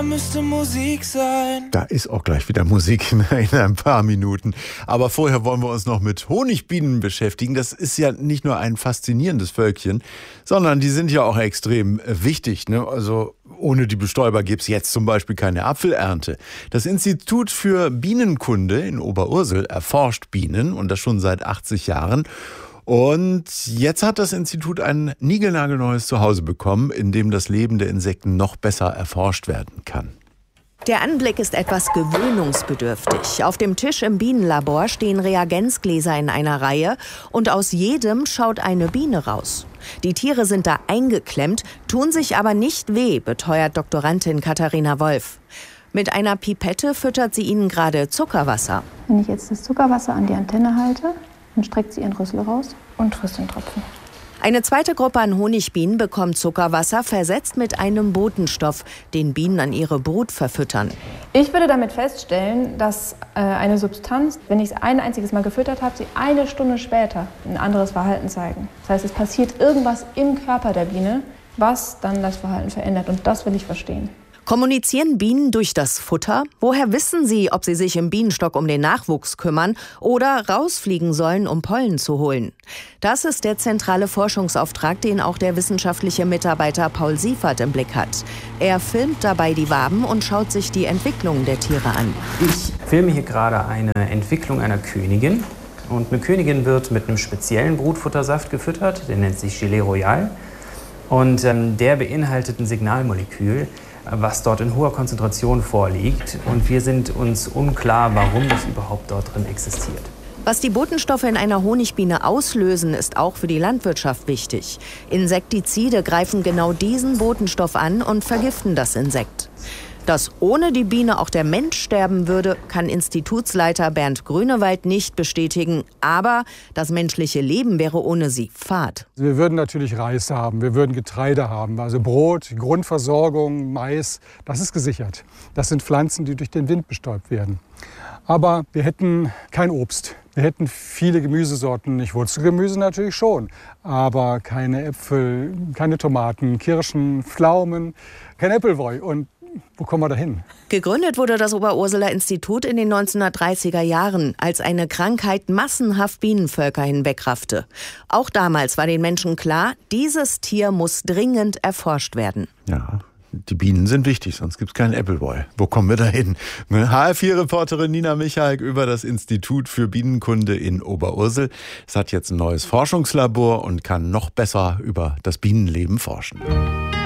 Müsste Musik sein. Da ist auch gleich wieder Musik in ein paar Minuten. Aber vorher wollen wir uns noch mit Honigbienen beschäftigen. Das ist ja nicht nur ein faszinierendes Völkchen, sondern die sind ja auch extrem wichtig, ne? Also ohne die Bestäuber gäbe es jetzt zum Beispiel keine Apfelernte. Das Institut für Bienenkunde in Oberursel erforscht Bienen und das schon seit 80 Jahren. Und jetzt hat das Institut ein niegelnagelneues Zuhause bekommen, in dem das Leben der Insekten noch besser erforscht werden kann. Der Anblick ist etwas gewöhnungsbedürftig. Auf dem Tisch im Bienenlabor stehen Reagenzgläser in einer Reihe und aus jedem schaut eine Biene raus. Die Tiere sind da eingeklemmt, tun sich aber nicht weh, beteuert Doktorandin Katharina Wolf. Mit einer Pipette füttert sie ihnen gerade Zuckerwasser. Wenn ich jetzt das Zuckerwasser an die Antenne halte, dann streckt sie ihren Rüssel raus und frisst den Tropfen. Eine zweite Gruppe an Honigbienen bekommt Zuckerwasser versetzt mit einem Botenstoff, den Bienen an ihre Brut verfüttern. Ich würde damit feststellen, dass eine Substanz, wenn ich es ein einziges Mal gefüttert habe, sie eine Stunde später ein anderes Verhalten zeigen. Das heißt, es passiert irgendwas im Körper der Biene, was dann das Verhalten verändert. Und das will ich verstehen. Kommunizieren Bienen durch das Futter? Woher wissen sie, ob sie sich im Bienenstock um den Nachwuchs kümmern oder rausfliegen sollen, um Pollen zu holen? Das ist der zentrale Forschungsauftrag, den auch der wissenschaftliche Mitarbeiter Paul Siefert im Blick hat. Er filmt dabei die Waben und schaut sich die Entwicklung der Tiere an. Ich filme hier gerade eine Entwicklung einer Königin. Und eine Königin wird mit einem speziellen Brutfuttersaft gefüttert, der nennt sich Gilet Royal. Und der beinhaltet ein Signalmolekül, was dort in hoher Konzentration vorliegt. Und wir sind uns unklar, warum das überhaupt dort drin existiert. Was die Botenstoffe in einer Honigbiene auslösen, ist auch für die Landwirtschaft wichtig. Insektizide greifen genau diesen Botenstoff an und vergiften das Insekt. Dass ohne die Biene auch der Mensch sterben würde, kann Institutsleiter Bernd Grünewald nicht bestätigen. Aber das menschliche Leben wäre ohne sie fad. Wir würden natürlich Reis haben, wir würden Getreide haben, also Brot, Grundversorgung, Mais, das ist gesichert. Das sind Pflanzen, die durch den Wind bestäubt werden. Aber wir hätten kein Obst. Wir hätten viele Gemüsesorten, nicht Wurzelgemüse natürlich schon, aber keine Äpfel, keine Tomaten, Kirschen, Pflaumen, kein Appleboy. Und wo kommen wir da hin? Gegründet wurde das Oberurseler Institut in den 1930er Jahren, als eine Krankheit massenhaft Bienenvölker hinwegraffte. Auch damals war den Menschen klar, dieses Tier muss dringend erforscht werden. Ja, die Bienen sind wichtig, sonst gibt es keinen Appleboy. Wo kommen wir da hin? HR4-Reporterin Nina Michalk über das Institut für Bienenkunde in Oberursel. Es hat jetzt ein neues Forschungslabor und kann noch besser über das Bienenleben forschen.